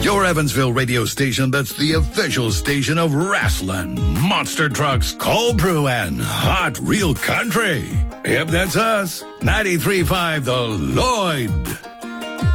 Your Evansville radio station that's the official station of wrestling, monster trucks, cold brew, and hot real country. Yep, that's us. 93.5 The Lloyd.